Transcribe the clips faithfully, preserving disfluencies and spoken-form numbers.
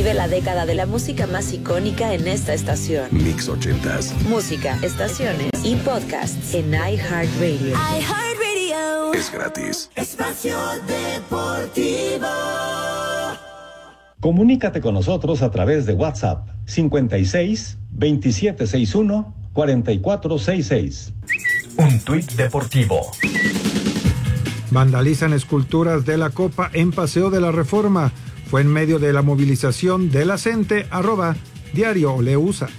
Vive la década de la música más icónica en esta estación. Mix ochentas. Música, estaciones y podcasts en iHeartRadio. iHeartRadio. Es gratis. Espacio Deportivo. Comunícate con nosotros a través de WhatsApp cincuenta y seis, veintisiete sesenta y uno, cuarenta y cuatro sesenta y seis. Un tuit deportivo. Vandalizan esculturas de la Copa en Paseo de la Reforma. Fue en medio de la movilización de la gente, arroba Diario Oleusa.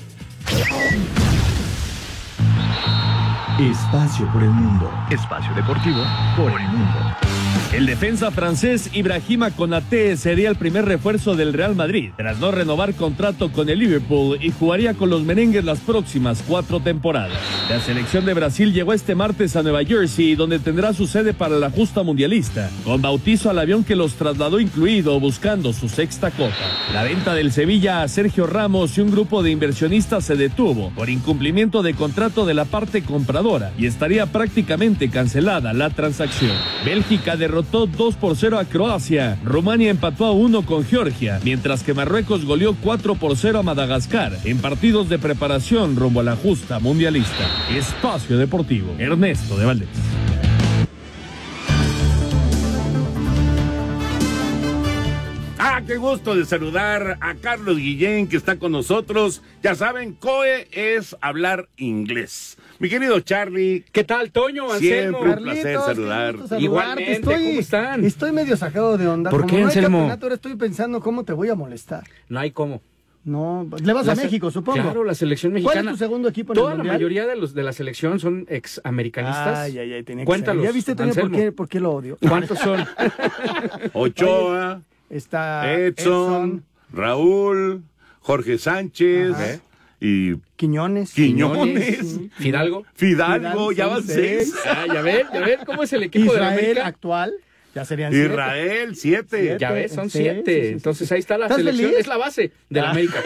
Espacio por el mundo. Espacio deportivo por el mundo. El defensa francés Ibrahima Konaté sería el primer refuerzo del Real Madrid, tras no renovar contrato con el Liverpool, y jugaría con los merengues las próximas cuatro temporadas. La selección de Brasil llegó este martes a Nueva Jersey, donde tendrá su sede para la justa mundialista, con bautizo al avión que los trasladó incluido, buscando su sexta copa. La venta del Sevilla a Sergio Ramos y un grupo de inversionistas se detuvo por incumplimiento de contrato de la parte compradora, y estaría prácticamente cancelada la transacción. Bélgica derrotó dos por cero a Croacia. Rumania empató a uno con Georgia, mientras que Marruecos goleó cuatro por cero a Madagascar en partidos de preparación rumbo a la justa mundialista. Espacio Deportivo, Ernesto de Valdés. Ah, qué gusto de saludar a Carlos Guillén, que está con nosotros. Ya saben, C O E es hablar inglés. Mi querido Charlie. ¿Qué tal, Toño, Anselmo? Siempre un placer saludar. Igualmente, estoy, ¿cómo están? Estoy medio sacado de onda. ¿Por Como qué, no hay Anselmo? campeonato, ahora estoy pensando cómo te voy a molestar. No hay cómo. No, le vas La a se- México, supongo. Claro, la selección mexicana. ¿Cuál es tu segundo equipo en Toda el la mundial? mayoría de los de la selección son ex-americanistas. Ay, ay, ay, tenía que Cuéntalos, ser. ¿Ya viste, Toño, por Anselmo. qué, por qué lo odio? ¿Cuántos son? Ochoa, Está Edson, Edson, Raúl, Jorge Sánchez. Ajá. Y Quiñones. Quiñones. Fidalgo. Fidalgo, ya son van seis. Ah, ya ven, ya ven cómo es el equipo de la Israel América. actual. Ya serían siete. Israel, siete. Siete. Ya ves, son Sí, siete. sí, sí, sí. Entonces ahí está la ¿Estás selección. feliz? Es la base de la Ah. América.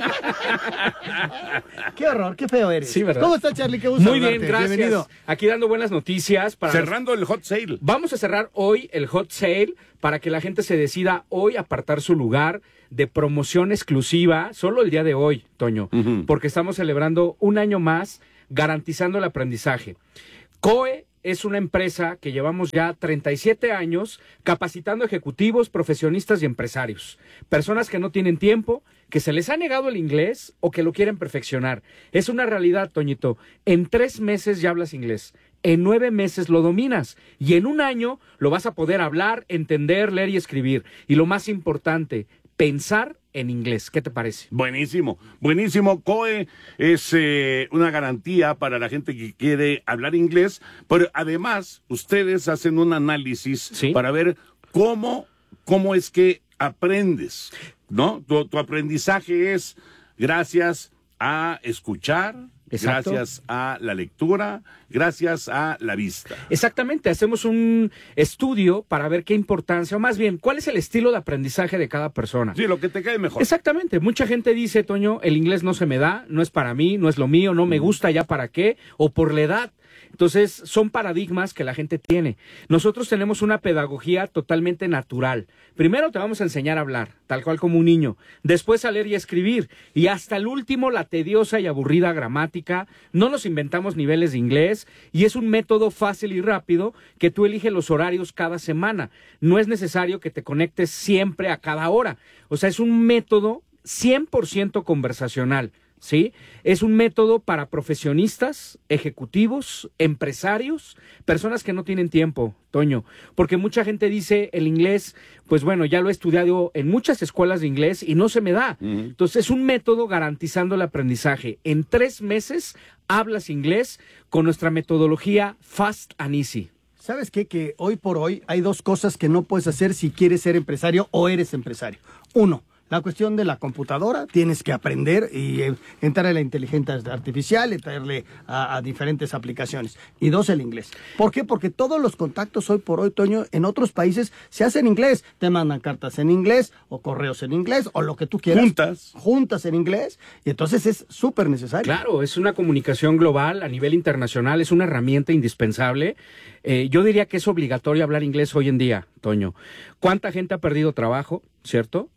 Qué horror, qué feo eres. Sí, ¿verdad? ¿Cómo estás, Charlie? Qué gusto Muy bien, saludarte. gracias. Bienvenido. Aquí dando buenas noticias para los- Cerrando el hot sale. Vamos a cerrar hoy el hot sale para que la gente se decida hoy apartar su lugar de promoción exclusiva, solo el día de hoy, Toño, Ujú. porque estamos celebrando un año más garantizando el aprendizaje. C O E es una empresa que llevamos ya treinta y siete años capacitando ejecutivos, profesionistas y empresarios. Personas que no tienen tiempo, que se les ha negado el inglés o que lo quieren perfeccionar. Es una realidad, Toñito. En tres meses ya hablas inglés. En nueve meses lo dominas. Y en un año lo vas a poder hablar, entender, leer y escribir. Y lo más importante, pensar en inglés. ¿Qué te parece? Buenísimo, buenísimo. C O E es eh, una garantía para la gente que quiere hablar inglés, pero además ustedes hacen un análisis ¿Sí? para ver cómo, cómo es que aprendes, ¿no? Tu, tu aprendizaje es gracias a escuchar, Exacto. gracias a la lectura, gracias a la vista. Exactamente, hacemos un estudio para ver qué importancia, o más bien, cuál es el estilo de aprendizaje de cada persona. Sí, lo que te cae mejor. Exactamente, mucha gente dice, Toño, el inglés no se me da, no es para mí, no es lo mío, no me gusta, ya para qué, o por la edad. Entonces, son paradigmas que la gente tiene. Nosotros tenemos una pedagogía totalmente natural. Primero te vamos a enseñar a hablar, tal cual como un niño. Después a leer y escribir. Y hasta el último, la tediosa y aburrida gramática. No nos inventamos niveles de inglés. Y es un método fácil y rápido que tú eliges los horarios cada semana. No es necesario que te conectes siempre a cada hora. O sea, es un método cien por ciento conversacional. ¿Sí? Es un método para profesionistas, ejecutivos, empresarios, personas que no tienen tiempo, Toño, porque mucha gente dice el inglés, pues bueno, ya lo he estudiado en muchas escuelas de inglés y no se me da. Ujú. Entonces es un método garantizando el aprendizaje. En tres meses hablas inglés con nuestra metodología Fast and Easy. ¿Sabes qué? Que hoy por hoy hay dos cosas que no puedes hacer si quieres ser empresario o eres empresario. Uno, la cuestión de la computadora, tienes que aprender y eh, entrar a la inteligencia artificial, entrarle a, a diferentes aplicaciones. Y dos, el inglés. ¿Por qué? Porque todos los contactos hoy por hoy, Toño, en otros países se hacen en inglés. Te mandan cartas en inglés o correos en inglés o lo que tú quieras. Juntas. Juntas en inglés. Y entonces es súper necesario. Claro, es una comunicación global a nivel internacional, es una herramienta indispensable. Eh, yo diría que es obligatorio hablar inglés hoy en día, Toño. ¿Cuánta gente ha perdido trabajo, cierto?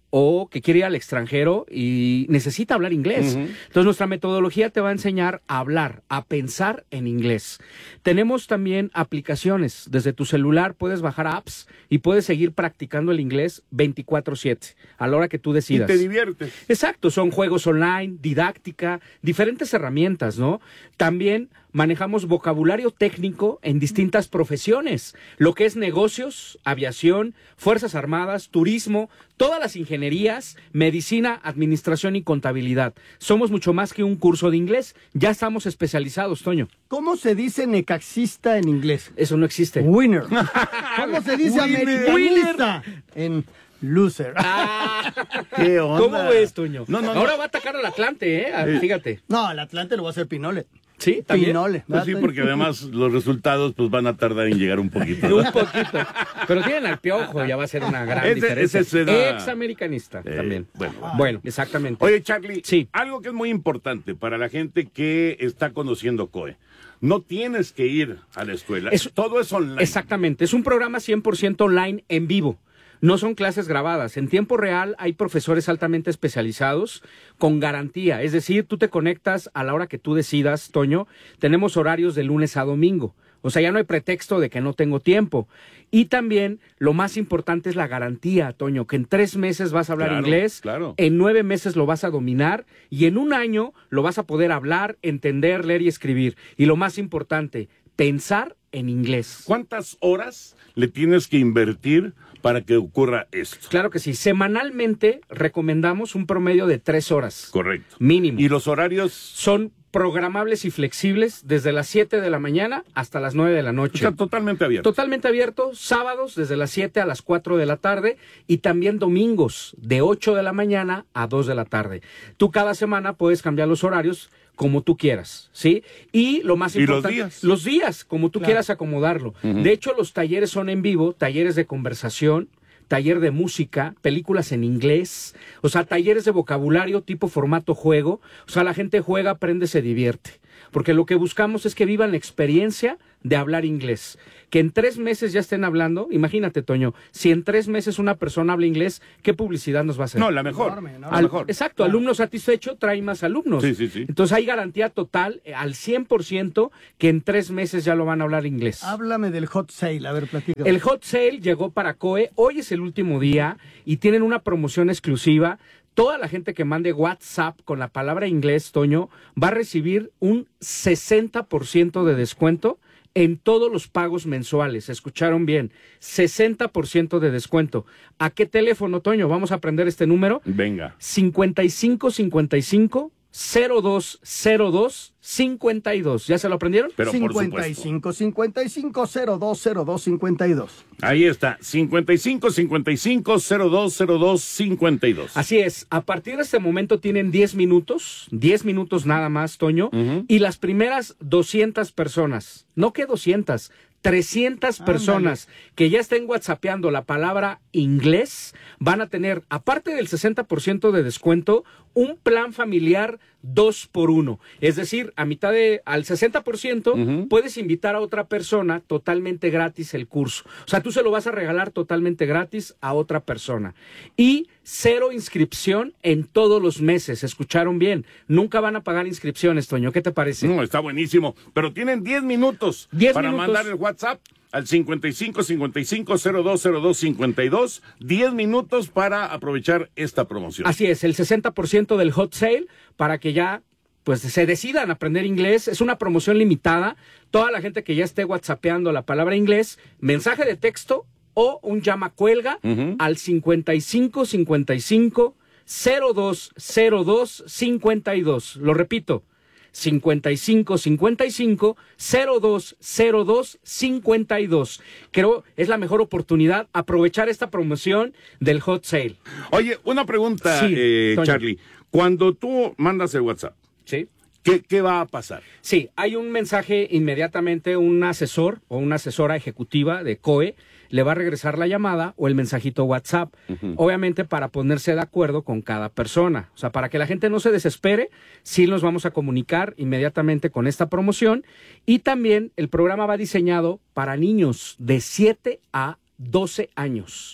o que quiere ir al extranjero y necesita hablar inglés. Uh-huh. Entonces, nuestra metodología te va a enseñar a hablar, a pensar en inglés. Tenemos también aplicaciones. Desde tu celular puedes bajar apps y puedes seguir practicando el inglés veinticuatro siete, a la hora que tú decidas. Y te diviertes. Exacto, son juegos online, didáctica, diferentes herramientas, ¿no? También manejamos vocabulario técnico en distintas profesiones, lo que es negocios, aviación, fuerzas armadas, turismo, todas las ingenierías, medicina, administración y contabilidad. Somos mucho más que un curso de inglés, ya estamos especializados, Toño. ¿Cómo se dice necaxista en inglés? Eso no existe. Winner. ¿Cómo se dice americanista en loser? Ah, ¿Qué onda? ¿Cómo ves, Toño? No, no, Ahora no. va a atacar al Atlante, ¿eh? Ah, fíjate. No, el Atlante lo va a hacer Pinole. Sí, también. Pinole. Pues sí, porque además los resultados pues van a tardar en llegar un poquito, ¿no? Un poquito. Pero tienen al Piojo, ya va a ser una gran Ese- diferencia. ese será- Ex-americanista Eh, también. bueno. Bueno, exactamente. Oye, Charlie, Sí. algo que es muy importante para la gente que está conociendo C O E. No tienes que ir a la escuela. Es- Todo es online. Exactamente. Es un programa cien por ciento online en vivo. No son clases grabadas. En tiempo real hay profesores altamente especializados con garantía. Es decir, tú te conectas a la hora que tú decidas, Toño. Tenemos horarios de lunes a domingo. O sea, ya no hay pretexto de que no tengo tiempo. Y también, lo más importante es la garantía, Toño, que en tres meses vas a hablar Claro, inglés, claro. en nueve meses lo vas a dominar y en un año lo vas a poder hablar, entender, leer y escribir. Y lo más importante, pensar en inglés. ¿Cuántas horas le tienes que invertir para que ocurra esto? Claro que sí. Semanalmente recomendamos un promedio de tres horas. Correcto. Mínimo. ¿Y los horarios? Son programables y flexibles desde las siete de la mañana hasta las nueve de la noche. Está totalmente abierto. Totalmente abierto, sábados desde las siete a las cuatro de la tarde y también domingos de ocho de la mañana a dos de la tarde. Tú cada semana puedes cambiar los horarios como tú quieras, ¿sí? Y lo más ¿Y los importante, días? los días, como tú Claro. quieras acomodarlo. Ujú. De hecho, los talleres son en vivo, talleres de conversación, taller de música, películas en inglés, o sea, talleres de vocabulario tipo formato juego, o sea, la gente juega, aprende, se divierte, porque lo que buscamos es que vivan la experiencia de hablar inglés, que en tres meses ya estén hablando. Imagínate, Toño, si en tres meses una persona habla inglés, ¿qué publicidad nos va a hacer? No, la mejor. Enorme, enorme. La Al- mejor. Exacto, alumno satisfecho trae más alumnos. Sí, sí, sí. Entonces hay garantía total eh, al cien por ciento que en tres meses ya lo van a hablar inglés. Háblame del hot sale, a ver, platica. El hot sale llegó para C O E, hoy es el último día y tienen una promoción exclusiva. Toda la gente que mande WhatsApp con la palabra inglés, Toño, va a recibir un sesenta por ciento de descuento en todos los pagos mensuales. ¿Escucharon bien? sesenta por ciento de descuento. ¿A qué teléfono, Toño? Vamos a aprender este número. Venga. cincuenta y cinco cincuenta y cinco cero dos cero dos cincuenta y dos. ¿Ya se lo aprendieron? Pero por cincuenta y supuesto. cinco, cincuenta y cinco, cero dos cero dos, cincuenta y dos. Ahí está. cincuenta y cinco, cincuenta y cinco, cero dos cero dos, cincuenta y dos. Así es, a partir de este momento tienen diez minutos, diez minutos nada más, Toño, Ujú. y las primeras doscientas personas, no que doscientas, trescientas personas que ya estén whatsappeando la palabra inglés, van a tener, aparte del sesenta por ciento de descuento, un plan familiar dos por uno. Es decir, a mitad de, al sesenta por ciento, Ujú. puedes invitar a otra persona totalmente gratis el curso. O sea, tú se lo vas a regalar totalmente gratis a otra persona. Y cero inscripción en todos los meses. ¿Escucharon bien? Nunca van a pagar inscripciones, Toño. ¿Qué te parece? No, está buenísimo. Pero tienen diez minutos diez para minutos. mandar el WhatsApp al cincuenta y cinco, cincuenta y cinco, cero dos cero dos, cincuenta y dos. diez minutos para aprovechar esta promoción. Así es, el sesenta por ciento del hot sale para que ya pues se decidan a aprender inglés. Es una promoción limitada. Toda la gente que ya esté whatsappeando la palabra inglés, mensaje de texto o un llama cuelga Ujú. al cincuenta y cinco cincuenta y cinco cero dos cero dos cincuenta y dos. Lo repito, cincuenta y cinco cincuenta y cinco cero dos cero dos cincuenta y dos. Creo es la mejor oportunidad aprovechar esta promoción del hot sale. Oye, una pregunta, Sí, eh, Toño. Charlie. Cuando tú mandas el WhatsApp, ¿Sí? ¿qué, qué va a pasar? Sí, hay un mensaje inmediatamente, un asesor o una asesora ejecutiva de C O E le va a regresar la llamada o el mensajito WhatsApp, Ujú. obviamente para ponerse de acuerdo con cada persona. O sea, para que la gente no se desespere, sí nos vamos a comunicar inmediatamente con esta promoción. Y también el programa va diseñado para niños de siete a doce años. O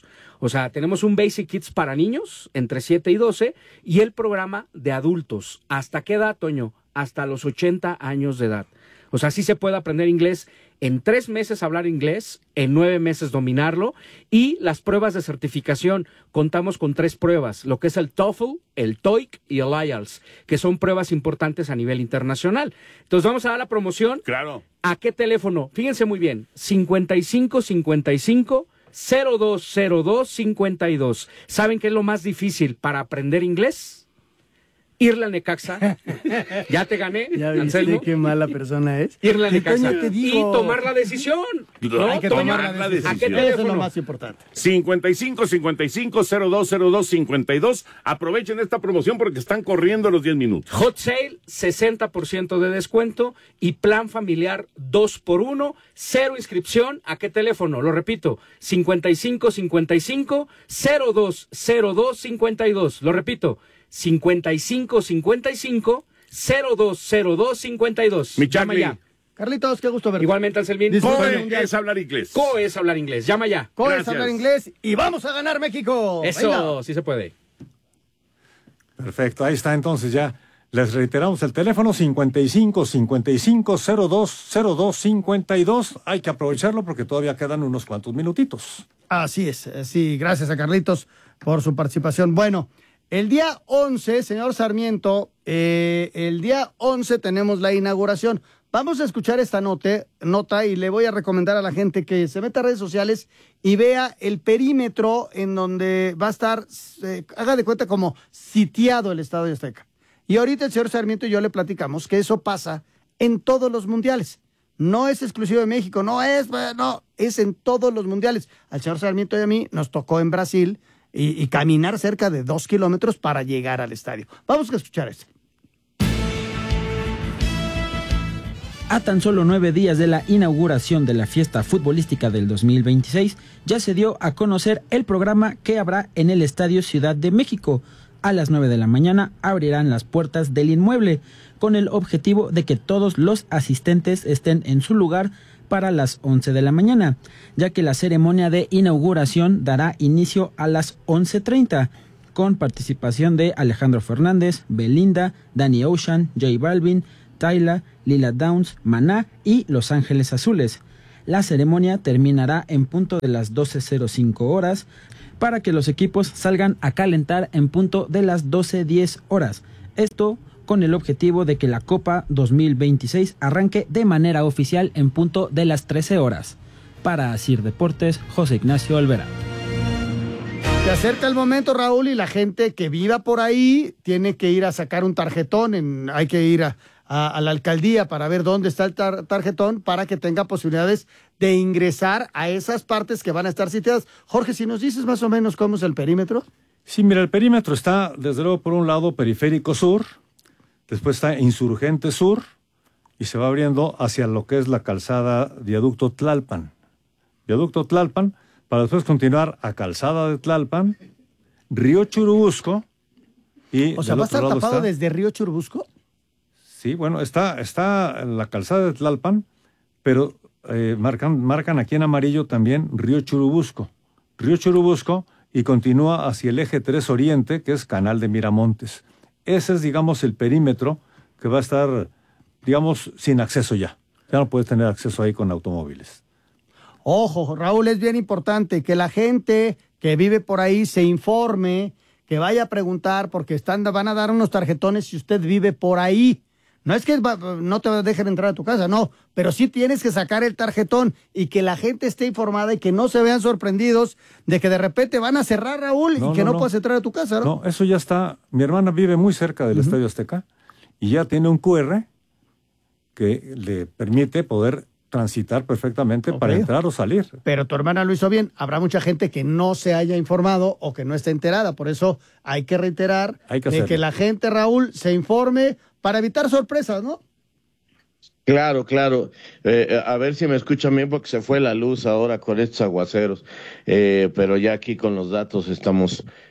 O sea, tenemos un Basic Kids para niños entre siete y doce y el programa de adultos. ¿Hasta qué edad, Toño? Hasta los ochenta años de edad. O sea, sí se puede aprender inglés en tres meses hablar inglés, en nueve meses dominarlo, y las pruebas de certificación, contamos con tres pruebas, lo que es el TOEFL, el TOEIC y el I E L T S, que son pruebas importantes a nivel internacional. Entonces vamos a dar la promoción. Claro. ¿A qué teléfono? Fíjense muy bien, cincuenta y cinco cincuenta y cinco cero dos cero dos cincuenta y dos. ¿Saben qué es lo más difícil para aprender inglés? Irle al Necaxa. Ya te gané, Ya viste Anselmo. qué mala persona es. Irle al ¿Qué Necaxa. coño te digo? Y tomar la decisión. No, hay que Toño, tomar la decisión. ¿A qué Eso es lo teléfono? más importante. cincuenta y cinco cincuenta y cinco cero dos cero dos cincuenta y dos. Aprovechen esta promoción porque están corriendo los diez minutos. Hot Sale, sesenta por ciento de descuento y plan familiar dos por uno, cero inscripción. ¿A qué teléfono? Lo repito, cincuenta y cinco cincuenta y cinco cero dos cero dos cincuenta y dos. Lo repito, cincuenta y cinco cincuenta y cinco cero dos cero dos cincuenta y dos. Mi Llama Charlie. ya. Carlitos, qué gusto verte. Igualmente, Anselmín. Disfruta el COE mundial. es hablar inglés. COE es hablar inglés. Llama ya. Coes Gracias. hablar inglés y vamos a ganar México. Eso, Venga. sí se puede. Perfecto, ahí está entonces ya. Les reiteramos el teléfono cincuenta y cinco cincuenta y cinco cero dos cero dos cincuenta y dos. Hay que aprovecharlo porque todavía quedan unos cuantos minutitos. Así es, sí, gracias a Carlitos por su participación. Bueno, el día once, señor Sarmiento, eh, el día once tenemos la inauguración. Vamos a escuchar esta nota, nota y le voy a recomendar a la gente que se meta a redes sociales y vea el perímetro en donde va a estar, eh, haga de cuenta como sitiado el Estadio Azteca. Y ahorita el señor Sarmiento y yo le platicamos que eso pasa en todos los mundiales. No es exclusivo de México, no es, no, es en todos los mundiales. Al señor Sarmiento y a mí nos tocó en Brasil y, y caminar cerca de dos kilómetros para llegar al estadio. Vamos a escuchar esto. A tan solo nueve días de la inauguración de la fiesta futbolística del dos mil veintiséis, ya se dio a conocer el programa que habrá en el Estadio Ciudad de México. A las nueve de la mañana abrirán las puertas del inmueble, con el objetivo de que todos los asistentes estén en su lugar para las once de la mañana, ya que la ceremonia de inauguración dará inicio a las once treinta, con participación de Alejandro Fernández, Belinda, Danny Ocean, J Balvin, Tyla, Lila Downs, Maná y Los Ángeles Azules. La ceremonia terminará en punto de las doce cero cinco horas para que los equipos salgan a calentar en punto de las doce diez horas. Esto con el objetivo de que la Copa dos mil veintiséis arranque de manera oficial en punto de las trece horas. Para Asir Deportes, José Ignacio Olvera. Se acerca el momento, Raúl, y la gente que viva por ahí tiene que ir a sacar un tarjetón. En, hay que ir a, a, a la alcaldía para ver dónde está el tar, tarjetón para que tenga posibilidades de ingresar a esas partes que van a estar sitiadas. Jorge, si nos dices más o menos cómo es el perímetro. Sí, mira, el perímetro está, desde luego, por un lado, Periférico Sur, después está Insurgente Sur, y se va abriendo hacia lo que es la calzada Viaducto Tlalpan. Viaducto Tlalpan, para después continuar a Calzada de Tlalpan, Río Churubusco, y O sea, del ¿va a otro estar lado tapado está- desde Río Churubusco? Sí, bueno, está, está en la calzada de Tlalpan, pero eh, marcan, marcan aquí en amarillo también Río Churubusco. Río Churubusco y continúa hacia el eje tres Oriente, que es Canal de Miramontes. Ese es, digamos, el perímetro que va a estar, digamos, sin acceso ya. Ya no puedes tener acceso ahí con automóviles. Ojo, Raúl, es bien importante que la gente que vive por ahí se informe, que vaya a preguntar, porque están, van a dar unos tarjetones si usted vive por ahí. No es que va, no te dejen entrar a tu casa, no, pero sí tienes que sacar el tarjetón y que la gente esté informada y que no se vean sorprendidos de que de repente van a cerrar, Raúl, No, y que no, no, no. puedas entrar a tu casa, ¿no? No, eso ya está. Mi hermana vive muy cerca del Estadio Azteca y ya tiene un cu erre que le permite poder transitar perfectamente Ok. para entrar o salir. Pero tu hermana lo hizo bien. Habrá mucha gente que no se haya informado o que no esté enterada. Por eso hay que reiterar Hay que de hacerlo. que la gente, Raúl, se informe para evitar sorpresas, ¿no? Claro, claro. Eh, a ver si me escuchan bien porque se fue la luz ahora con estos aguaceros. Eh, pero ya aquí con los datos estamos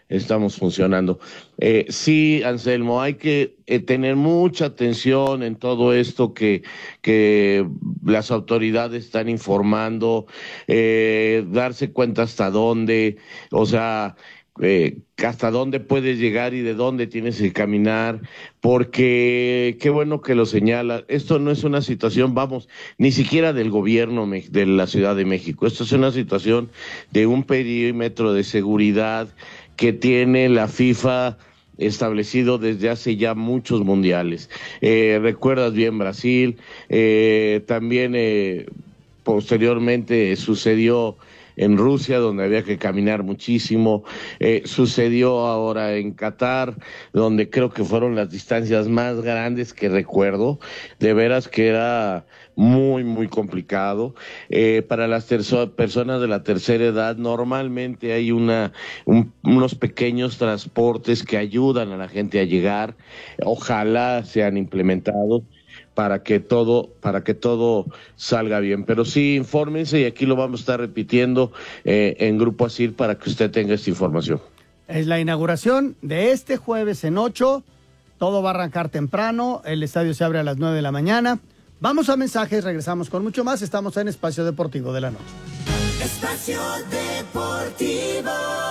estamos funcionando. Eh, sí, Anselmo, hay que eh, tener mucha atención en todo esto que, que las autoridades están informando, eh, darse cuenta hasta dónde, o sea, eh, hasta dónde puedes llegar y de dónde tienes que caminar, porque qué bueno que lo señala. Esto no es una situación, vamos, ni siquiera del gobierno de la Ciudad de México. Esto es una situación de un perímetro de seguridad que tiene la FIFA establecido desde hace ya muchos mundiales. Eh, recuerdas bien Brasil, eh, también eh, posteriormente sucedió en Rusia, donde había que caminar muchísimo, eh, sucedió ahora en Qatar, donde creo que fueron las distancias más grandes que recuerdo, de veras que era muy, muy complicado. Eh, para las personas de la tercera edad, normalmente hay una un, unos pequeños transportes que ayudan a la gente a llegar, ojalá sean implementados para que todo para que todo salga bien. Pero sí, infórmense y aquí lo vamos a estar repitiendo eh, en Grupo Asir para que usted tenga esta información. Es la inauguración de este jueves en ocho. Todo va a arrancar temprano. El estadio se abre a las nueve de la mañana. Vamos a mensajes, regresamos con mucho más. Estamos en Espacio Deportivo de la Noche. Espacio Deportivo.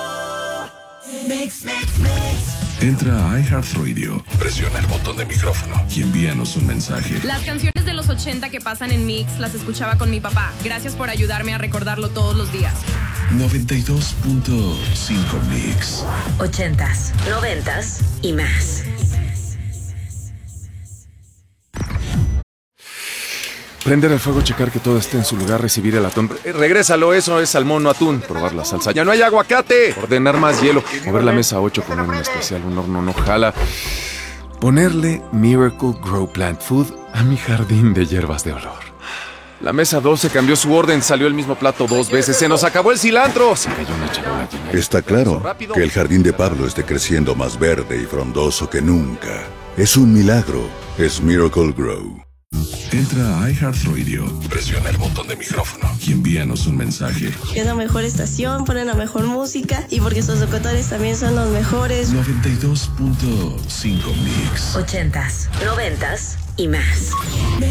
Mix, mix, mix. Entra a iHeartRadio, presiona el botón de micrófono y envíanos un mensaje. Las canciones de los ochenta que pasan en Mix las escuchaba con mi papá. Gracias por ayudarme a recordarlo todos los días. noventa y dos punto cinco Mix. Ochentas, noventas y más. Prender el fuego, checar que todo esté en su lugar, recibir el atún. Eh, regrésalo, eso es salmón, no atún. Probar la salsa. ¡Ya no hay aguacate! Ordenar más hielo. Mover la mesa ocho, poner un especial, un horno no jala. Ponerle Miracle Grow Plant Food a mi jardín de hierbas de olor. La mesa doce cambió su orden, salió el mismo plato dos veces. ¡Se nos acabó el cilantro! Se cayó una charola llena. Está claro que el jardín de Pablo esté creciendo más verde y frondoso que nunca. Es un milagro. Es Miracle Grow. Entra a iHeartRadio, presiona el botón de micrófono y envíanos un mensaje. Es la mejor estación, ponen la mejor música y porque sus locutores también son los mejores. noventa y dos punto cinco Mix. Ochentas, noventas y más.